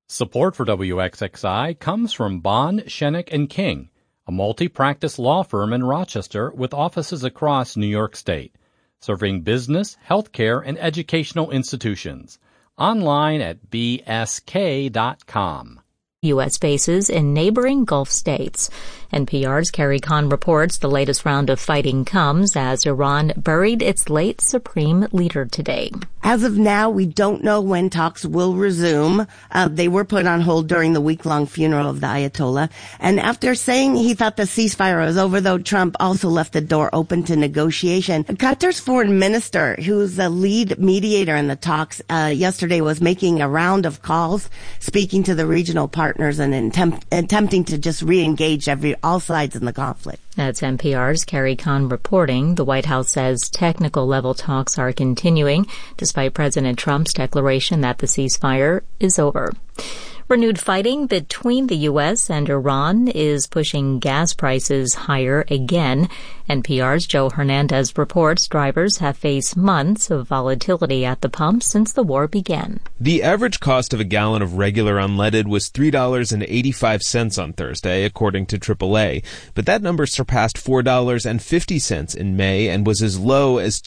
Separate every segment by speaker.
Speaker 1: Support for WXXI comes from Bond, Shenick & King, a multi-practice law firm in Rochester with offices across New York State, serving business, healthcare, and educational institutions. Online at bsk.com.
Speaker 2: U.S. bases in neighboring Gulf states. NPR's Carrie Kahn reports the latest round of fighting comes as Iran buried its late supreme leader today.
Speaker 3: As of now, we don't know when talks will resume. They were put on hold during the week-long funeral of the Ayatollah. And after saying he thought the ceasefire was over, though, Trump also left the door open to negotiation. Qatar's foreign minister, who's the lead mediator in the talks, yesterday was making a round of calls, speaking to the regional partners and attempting to just re-engage all sides in the conflict.
Speaker 2: That's NPR's Carrie Kahn reporting. The White House says technical level talks are continuing, despite President Trump's declaration that the ceasefire is over. Renewed fighting between the U.S. and Iran is pushing gas prices higher again. NPR's Joe Hernandez reports drivers have faced months of volatility at the pump since the war began.
Speaker 4: The average cost of a gallon of regular unleaded was $3.85 on Thursday, according to AAA. But that number surpassed $4.50 in May and was as low as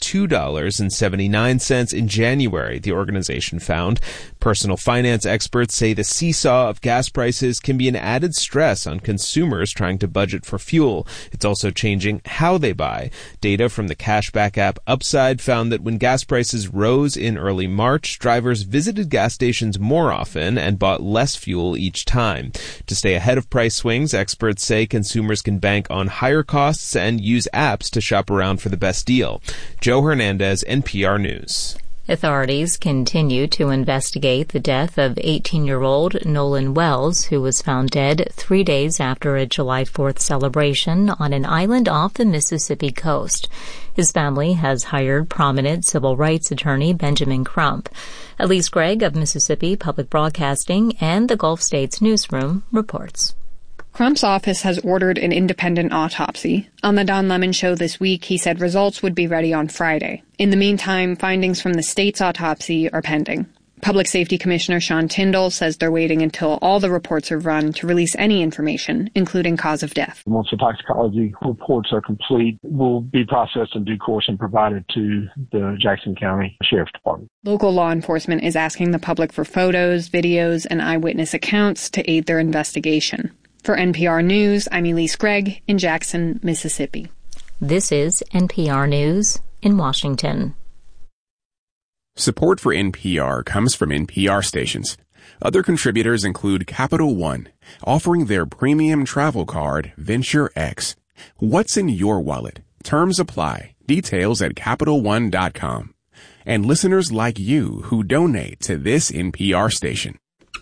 Speaker 4: $2.79 in January, the organization found. Personal finance experts say the seesaw of gas prices can be an added stress on consumers trying to budget for fuel. It's also changing how they buy. Data from the cashback app Upside found that when gas prices rose in early March, drivers visited gas stations more often and bought less fuel each time. To stay ahead of price swings, experts say consumers can bank on higher costs and use apps to shop around for the best deal. Joe Hernandez, NPR News.
Speaker 2: Authorities continue to investigate the death of 18-year-old Nolan Wells, who was found dead 3 days after a July 4th celebration on an island off the Mississippi coast. His family has hired prominent civil rights attorney Benjamin Crump. Elise Gregg of Mississippi Public Broadcasting and the Gulf States Newsroom reports.
Speaker 5: Crump's office has ordered an independent autopsy. On the Don Lemon Show this week, he said results would be ready on Friday. In the meantime, findings from the state's autopsy are pending. Public Safety Commissioner Sean Tindall says they're waiting until all the reports are run to release any information, including cause of death.
Speaker 6: Once the toxicology reports are complete, will be processed in due course and provided to the Jackson County Sheriff's Department.
Speaker 5: Local law enforcement is asking the public for photos, videos, and eyewitness accounts to aid their investigation. For NPR News, I'm Elise Gregg in Jackson, Mississippi.
Speaker 2: This is NPR News in Washington.
Speaker 7: Support for NPR comes from NPR stations. Other contributors include Capital One, offering their premium travel card, Venture X. What's in your wallet? Terms apply. Details at CapitalOne.com. And listeners like you who donate to this NPR station.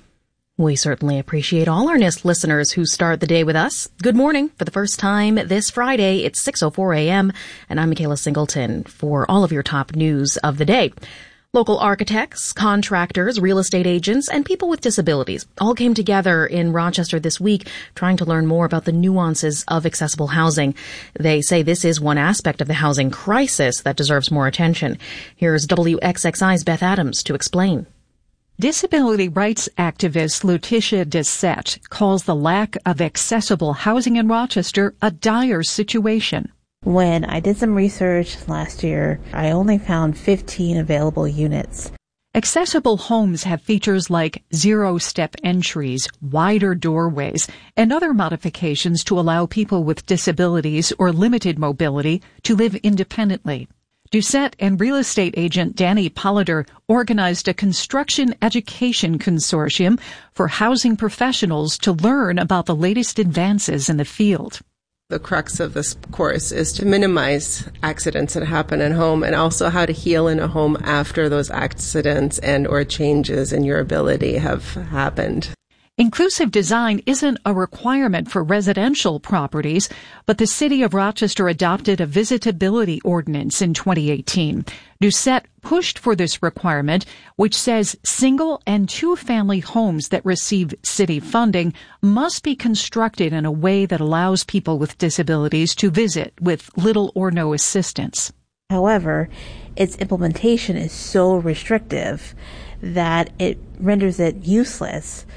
Speaker 8: We certainly appreciate all our listeners who start the day with us. Good morning. For the first time this Friday, it's 6:04 a.m., and I'm Michaela Singleton for all of your top news of the day. Local architects, contractors, real estate agents, and people with disabilities all came together in Rochester this week trying to learn more about the nuances of accessible housing. They say this is one aspect of the housing crisis that deserves more attention. Here's WXXI's Beth Adams to explain.
Speaker 9: Disability rights activist Letitia Dissette calls the lack of accessible housing in Rochester a dire situation.
Speaker 10: When I did some research last year, I only found 15 available units.
Speaker 9: Accessible homes have features like zero-step entries, wider doorways, and other modifications to allow people with disabilities or limited mobility to live independently. Doucette and real estate agent Danny Polliter organized a construction education consortium for housing professionals to learn about the latest advances in the field.
Speaker 11: The crux of this course is to minimize accidents that happen at home and also how to heal in a home after those accidents and or changes in your ability have happened.
Speaker 9: Inclusive design isn't a requirement for residential properties, but the city of Rochester adopted a visitability ordinance in 2018. Doucette pushed for this requirement, which says single and two-family homes that receive city funding must be constructed in a way that allows people with disabilities to visit with little or no assistance.
Speaker 10: However, its implementation is so restrictive that it renders it useless